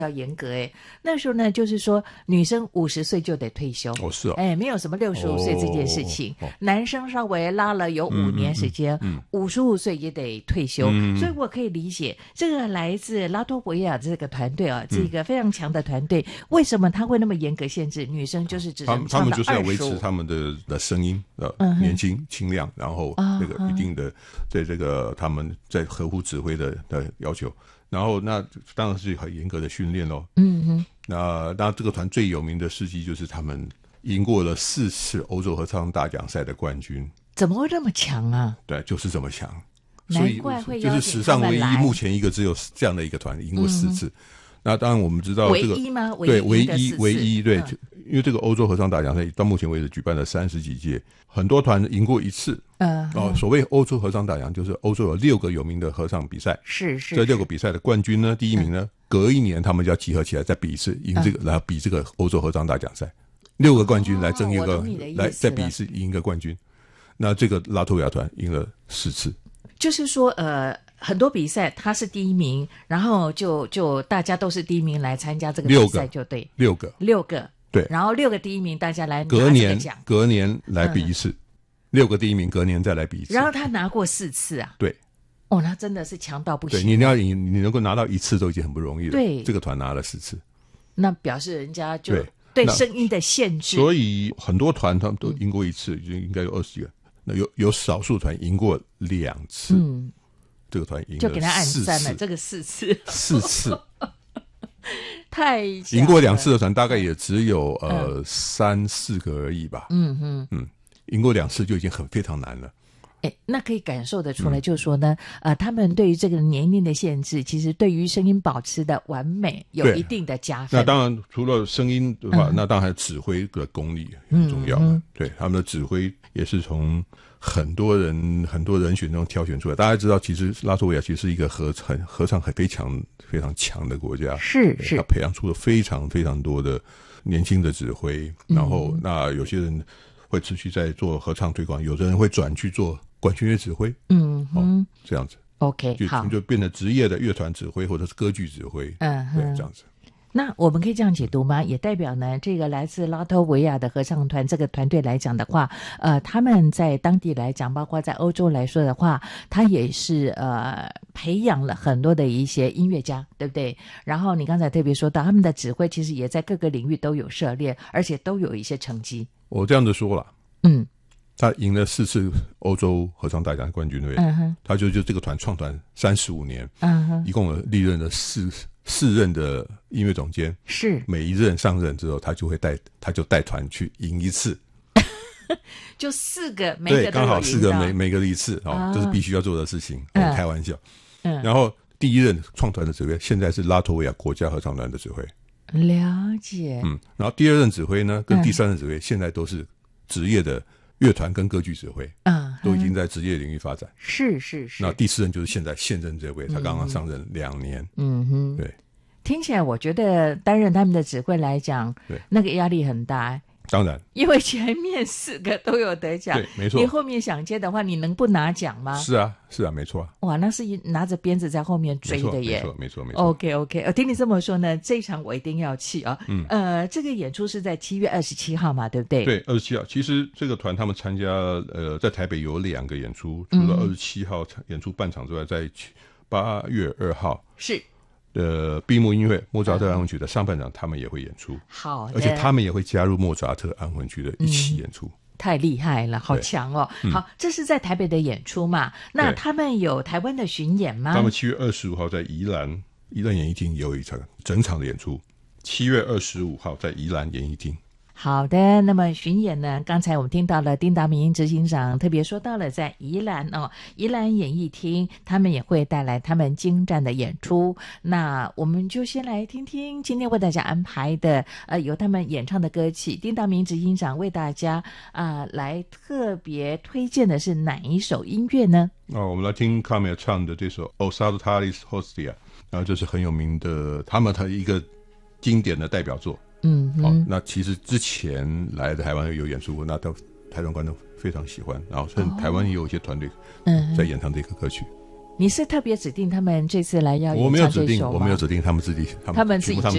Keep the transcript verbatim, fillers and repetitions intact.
要严格哎，那时候呢，就是说女生五十岁就得退休哦，是哦， 哎，没有什么六十五岁这件事情， 哦哦、 男生稍微拉了有五年时间，五十五岁也得退休、嗯，所以我可以理解这个来自拉脱维亚这个团队啊，这个非常强的团队，嗯、为什么他会那么严格限制女生就是只能唱到二十五？他们就是要维持他们的的声音呃、嗯、年轻清亮，然后那个一定的对这个他们在合乎指挥的的要求。然后那当然是很严格的训练咯。嗯哼。那那这个团最有名的事迹就是他们赢过了四次欧洲合唱大奖赛的冠军。 怎么会这么强啊？ 对，就是这么强。 难怪会就是史上唯一，目前一个只有这样的一个团赢过四次。嗯、那当然我们知道这个唯一吗？ 对，唯一唯一对、嗯，因为这个欧洲合唱大奖赛到目前为止举办了三十几届，很多团赢过一次。嗯，哦，所谓欧洲合唱大奖就是欧洲有六个有名的合唱比赛， 是是， 这六个比赛的冠军呢，第一名呢，嗯、隔一年他们就要集合起来再比一次，赢这个，嗯、然后比这个欧洲合唱大奖赛，六个冠军来争一个，哦、来再比一次赢一个冠军。那这个拉脱维亚团赢了四次， 就是说，呃，很多比赛他是第一名，然后就就大家都是第一名来参加这个比赛，就对， 六个， 六个， 对， 然后六个第一名大家来拿这个奖，隔年隔年来比一次。嗯，六个第一名，隔年再来比一次。 然后他拿过四次啊！ 对， 哦，那真的是强到不行。 对，你要你你能够拿到一次都已经很不容易了。 对， 这个团拿了四次， 那表示人家就对声音的限制。 所以很多团他们都赢过一次，嗯、就应该有二十几个。那有有少数团赢过两次，嗯，这个团赢了四次， 就给他按赞了。这个四次， 四次， 太赢过两次的团大概也只有呃、嗯、三四个而已吧。嗯哼嗯。赢过两次就已经很非常难了。 哎，那可以感受得出来，就是说呢，嗯、呃，他们对于这个年龄的限制，其实对于声音保持的完美有一定的加分。 那当然，除了声音的话，嗯、那当然还指挥的功力很重要。嗯、对，他们的指挥也是从很多人很多人选中挑选出来。大家知道，其实拉脱维亚其实是一个合唱合唱很非常非常强的国家， 是是， 他培养出了非常非常多的年轻的指挥，然后、嗯、那有些人会持续在做合唱推广，有的人会转去做管弦乐指挥，嗯哼、哦，这样子 ，OK， 就好，就变成职业的乐团指挥或者是歌剧指挥，嗯，对，这样子。 那我们可以这样解读吗？也代表呢，这个来自拉脱维亚的合唱团这个团队来讲的话，呃，他们在当地来讲，包括在欧洲来说的话，他也是呃培养了很多的一些音乐家，对不对？然后你刚才特别说到，他们的指挥其实也在各个领域都有涉猎，而且都有一些成绩。 我这样子说了，嗯，他赢了四次欧洲合唱大奖冠军，对不对？嗯哼，他就就这个团创团三十五年，嗯哼，一共有历任了四四任的音乐总监， 是每一任上任之后，他就会带他就带团去赢一次， 就四个，每个都有赢到， 对，刚好四个每每个一次哦，啊、这是必须要做的事情，嗯、开玩笑。嗯，然后第一任创团的指挥现在是拉脱维亚国家合唱团的指挥。 了解， 嗯，然后第二任指挥呢，跟第三任指挥现在都是职业的乐团跟歌剧指挥，嗯，都已经在职业领域发展。 是是是。 那第四任就是现在现任这位，他刚刚上任两年。嗯哼，对。 听起来我觉得担任他们的指挥来讲，对，那个压力很大。 当然， 因为前面四个都有得奖， 对，没错。 你后面想接的话，你能不拿奖吗？是啊，是啊，没错。 哇，那是拿着鞭子在后面追的耶， 没错，没错，没错。 OK OK， 我听你这么说呢，这一场我一定要去啊。嗯，呃，这个演出是在七月二十七号嘛，对不对？ 对，二十七号。其实这个团他们参加，呃，在台北有两个演出，除了二十七号演出半场之外，在八月二号是。 的闭幕音乐莫扎特安魂曲的上半场他们也会演出， 好， 而且他们也会加入莫扎特安魂曲的一起演出， 嗯、太厉害了，好强哦、嗯！好，这是在台北的演出嘛？那他们有台湾的巡演吗？ 他们七月二十五号在宜兰宜兰演艺厅也有一场整场的演出，七月二十五号在宜兰演艺厅。 好的，那么巡演呢，刚才我们听到了丁达明执行长特别说到了在宜兰哦，宜兰演艺厅他们也会带来他们精湛的演出。那我们就先来听听今天为大家安排的呃由他们演唱的歌曲，丁达明执行长为大家啊、呃、来特别推荐的是哪一首音乐呢？ 哦，我们来听卡米尔唱的这首 O Salutaris Hostia， 然后这是很有名的他们的一个经典的代表作。嗯，好、哦，那其实之前来的台湾有演出过，那都台湾观众非常喜欢，然后甚至台湾也有一些团队在演唱这个歌曲。 你是特别指定他们这次来要演我没有指定， 唱这首吗？ 我没有指定他们自己， 他们自己